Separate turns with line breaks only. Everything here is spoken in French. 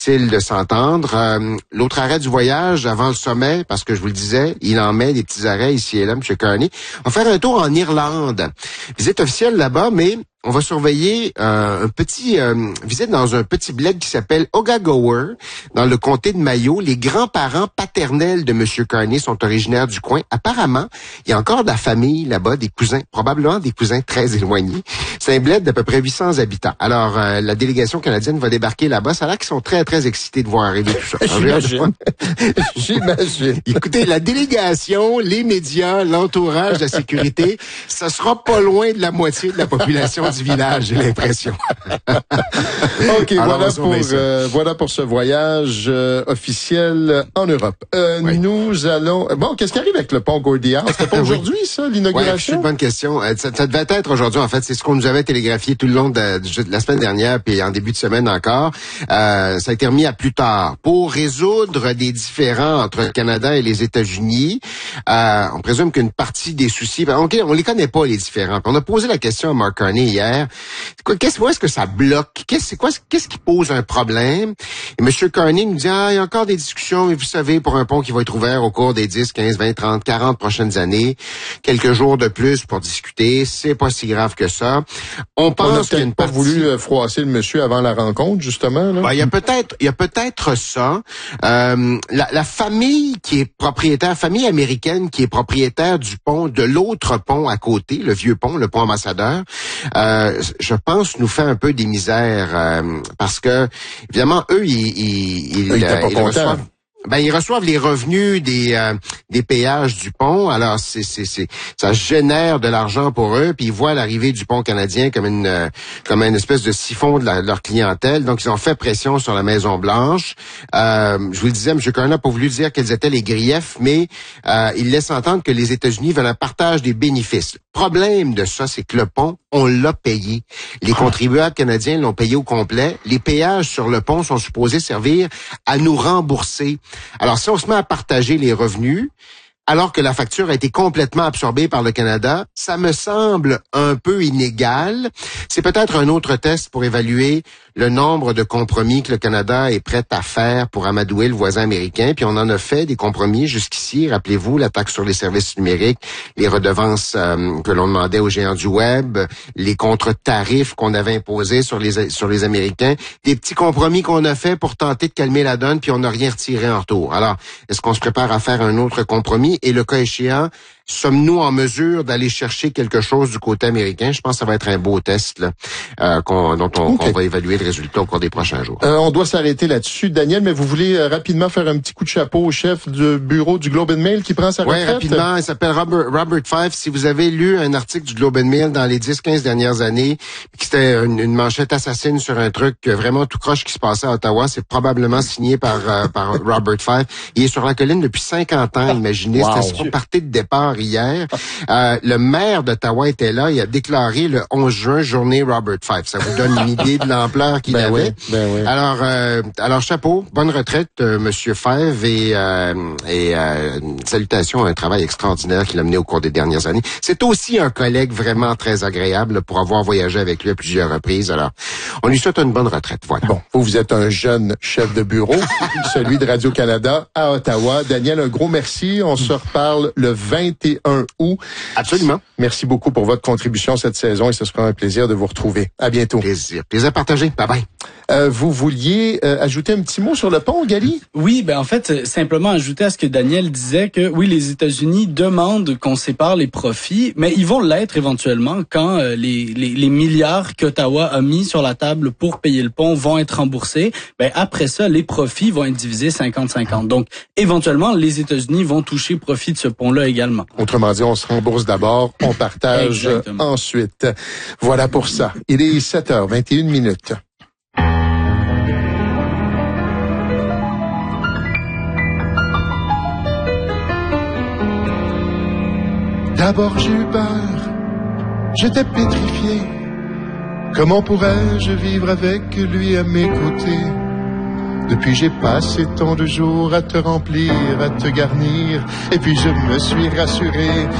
de s'entendre. L'autre arrêt du voyage avant le sommet, parce que je vous le disais, il en met des petits arrêts ici et là, M. Carney. On va faire un tour en Irlande. Visite officielle là-bas, mais on va surveiller visite dans un petit bled qui s'appelle Ogagower, dans le comté de Mayo. Les grands-parents paternels de M. Carney sont originaires du coin. Apparemment, il y a encore de la famille là-bas, des cousins, probablement des cousins très éloignés. C'est un bled d'à peu près 800 habitants. Alors, la délégation canadienne va débarquer là-bas. Ça a l'air qu'ils sont très, très excités de voir arriver tout ça.
J'imagine.
Écoutez, la délégation, les médias, l'entourage, la sécurité, ça sera pas loin de la moitié de la population du village, j'ai l'impression.
OK, voilà pour ce voyage officiel en Europe.
Oui.
Nous allons... Bon, qu'est-ce qui arrive avec le pont Gordie Howe? C'était pas aujourd'hui, ça, l'inauguration?
Oui, c'est une bonne question. Ça devait être aujourd'hui, en fait. C'est ce qu'on nous avait télégraphié tout le long de la semaine dernière, puis en début de semaine encore. Ça a été remis à plus tard. Pour résoudre des différends entre le Canada et les États-Unis, on présume qu'une partie des soucis... on les connaît pas, les différends. Puis on a posé la question à Mark Carney hier. Où est-ce que ça bloque? Qu'est-ce qui pose un problème? Et M. Carney nous dit, il y a encore des discussions, mais vous savez, pour un pont qui va être ouvert au cours des 10, 15, 20, 30, 40 prochaines années, quelques jours de plus pour discuter, c'est pas si grave que ça. On pense qu'il y a une partie...
voulu froisser le monsieur avant la rencontre, justement, là.
Il y a peut-être ça. La famille qui est propriétaire, famille américaine qui est propriétaire du pont, de l'autre pont à côté, le vieux pont, le pont Ambassadeur, je pense nous fait un peu des misères parce que évidemment eux ils reçoivent les revenus des péages du pont. Alors ça génère de l'argent pour eux, puis ils voient l'arrivée du pont canadien comme une espèce de siphon de leur clientèle. Donc ils ont fait pression sur la Maison Blanche. Je vous le disais, M. Carney n'a pas voulu dire quels étaient les griefs, mais il laisse entendre que les États-Unis veulent un partage des bénéfices. Le problème de ça, c'est que le pont, on l'a payé. Les contribuables canadiens l'ont payé au complet. Les péages sur le pont sont supposés servir à nous rembourser. Alors, si on se met à partager les revenus, alors que la facture a été complètement absorbée par le Canada, ça me semble un peu inégal. C'est peut-être un autre test pour évaluer le nombre de compromis que le Canada est prêt à faire pour amadouer le voisin américain. Puis on en a fait des compromis jusqu'ici. Rappelez-vous, la taxe sur les services numériques, les redevances que l'on demandait aux géants du web, les contre-tarifs qu'on avait imposés sur les Américains, des petits compromis qu'on a fait pour tenter de calmer la donne, puis on n'a rien retiré en retour. Alors, est-ce qu'on se prépare à faire un autre compromis? Et le cas échéant, sommes-nous en mesure d'aller chercher quelque chose du côté américain? Je pense que ça va être un beau test là, qu'on va évaluer le résultat au cours des prochains jours.
On doit s'arrêter là-dessus, Daniel, mais vous voulez rapidement faire un petit coup de chapeau au chef du bureau du Globe and Mail qui prend sa retraite?
Oui, rapidement. Il s'appelle Robert Fife. Si vous avez lu un article du Globe and Mail dans les 10-15 dernières années, qui c'était une manchette assassine sur un truc vraiment tout croche qui se passait à Ottawa, c'est probablement signé par Robert Fife. Il est sur la colline depuis 50 ans, imaginez. Wow. C'était son parti de départ hier. Le maire d'Ottawa était là. Il a déclaré le 11 juin journée Robert Fife. Ça vous donne une idée de l'ampleur qu'il avait.
Oui.
Alors chapeau, bonne retraite, Monsieur Fife, et salutations à un travail extraordinaire qu'il a mené au cours des dernières années. C'est aussi un collègue vraiment très agréable pour avoir voyagé avec lui à plusieurs reprises. Alors, on lui souhaite une bonne retraite. Voilà.
Bon, vous êtes un jeune chef de bureau, celui de Radio-Canada à Ottawa. Daniel, un gros merci. On se reparle le 21 août.
Absolument.
Merci beaucoup pour votre contribution cette saison et ce sera un plaisir de vous retrouver. À bientôt.
Plaisir partagé. Bye bye.
Vous vouliez ajouter un petit mot sur le pont, Gali?
Oui, en fait, simplement ajouter à ce que Daniel disait que oui, les États-Unis demandent qu'on sépare les profits, mais ils vont l'être éventuellement quand les milliards qu'Ottawa a mis sur la table pour payer le pont vont être remboursés. Après ça, les profits vont être divisés 50-50. Donc, éventuellement, les États-Unis vont toucher profit de ce pont-là également.
Autrement dit, on se rembourse d'abord, on partage ensuite. Voilà pour ça. Il est 7h21. D'abord j'ai eu peur, j'étais pétrifié. Comment pourrais-je vivre avec lui à mes côtés? Depuis j'ai passé tant de jours à te remplir, à te garnir. Et puis je me suis rassuré